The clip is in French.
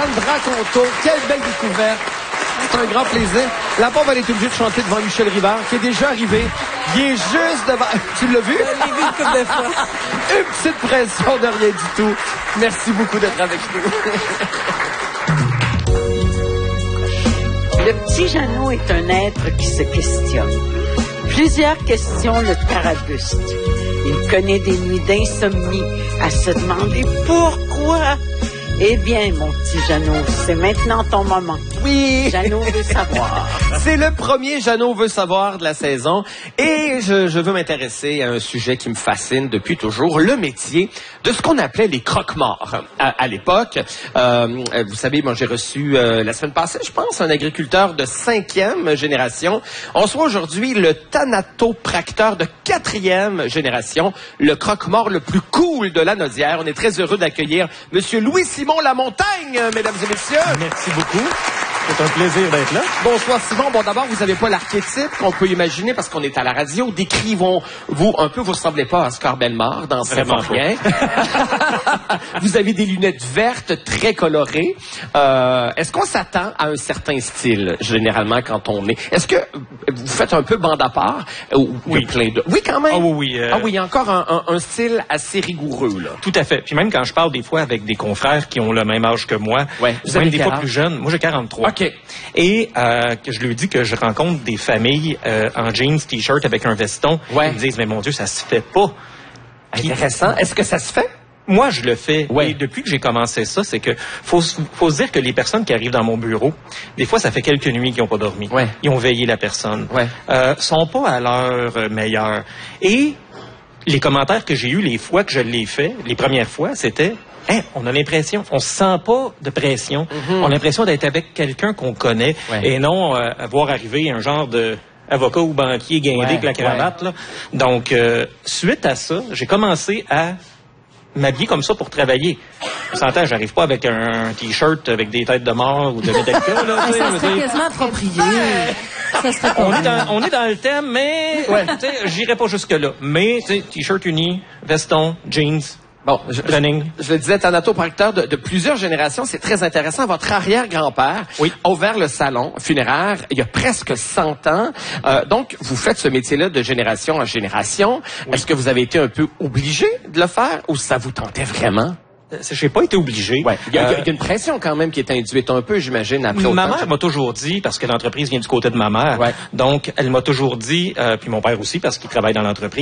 Sandra Conto. Quelle belle découverte. C'est un grand plaisir. La pauvre, elle est obligée de chanter devant Michel Rivard, qui est déjà arrivé. Il est juste devant... Tu l'as vu? Je l'ai vu une couple de fois. Une petite pression de rien du tout. Merci beaucoup d'être avec nous. Le petit Jeannot est un être qui se questionne. Plusieurs questions le tarabustent. Il connaît des nuits d'insomnie à se demander pourquoi. Eh bien, mon petit Jeannot, c'est maintenant ton moment. Oui! Jeannot veut savoir. C'est le premier Jeannot veut savoir de la saison. Et je veux m'intéresser à un sujet qui me fascine depuis toujours, le métier de ce qu'on appelait les croque-morts. À l'époque, vous savez, moi j'ai reçu la semaine passée, je pense, un agriculteur de 5e génération. On reçoit aujourd'hui le thanatopracteur de 4e génération, le croque-mort le plus cool de la Naudière. On est très heureux d'accueillir Monsieur Louis-Simon Lamontagne, mesdames et messieurs. Merci beaucoup. C'est un plaisir d'être là. Bonsoir Simon. Bon, d'abord, vous n'avez pas l'archétype qu'on peut imaginer parce qu'on est à la radio. Décrivons-vous un peu. Vous ne ressemblez pas à Oscar Bellemare dans Saint-Maurien. Vous avez des lunettes vertes très colorées. Est-ce qu'on s'attend à un certain style, généralement, quand on est... Est-ce que vous faites un peu bande à part? Oui. Plein de... Oui, quand même? Ah oui. Ah oui, il y a encore un style assez rigoureux, là. Tout à fait. Puis même quand je parle des fois avec des confrères qui ont le même âge que moi, Vous avez même des fois quel âge? plus jeunes, moi j'ai 43. OK. Et que je lui dis que je rencontre des familles en jeans, t-shirt avec un veston. Ouais. Ils me disent, mais mon Dieu, ça se fait pas. Puis, Intéressant. Est-ce que ça se fait? moi, je le fais. Ouais. Et depuis que j'ai commencé ça, c'est que faut se dire que les personnes qui arrivent dans mon bureau, des fois, ça fait quelques nuits qu'ils n'ont pas dormi. Ouais. Ils ont veillé la personne. Ouais. Sont pas à l'heure meilleure. Et les commentaires que j'ai eus les fois que je l'ai fait, les premières fois, c'était... Hein, on a l'impression, on se sent pas de pression. On a l'impression d'être avec quelqu'un qu'on connaît et non à voir arriver un genre de avocat ou banquier guindé avec la cravate. Là. Donc, suite à ça, j'ai commencé à m'habiller comme ça pour travailler. On s'entend, j'arrive pas avec un t-shirt avec des têtes de mort ou de Metallica. Là, Ça serait quasiment approprié. Ça serait on est dans le thème, mais j'irai pas jusque-là. Mais, t-shirt uni, veston, jeans... Bon, je le disais, thanatopracteur de plusieurs générations, c'est très intéressant. Votre arrière-grand-père a ouvert le salon funéraire il y a presque 100 ans. Donc, vous faites ce métier-là de génération en génération. Oui. Est-ce que vous avez été un peu obligé de le faire ou ça vous tentait vraiment? J'ai pas été obligé. Ouais. Il y a une pression quand même qui est induite un peu, j'imagine, après ma mère m'a toujours dit, parce que l'entreprise vient du côté de ma mère, donc elle m'a toujours dit, puis mon père aussi, parce qu'il travaille dans l'entreprise,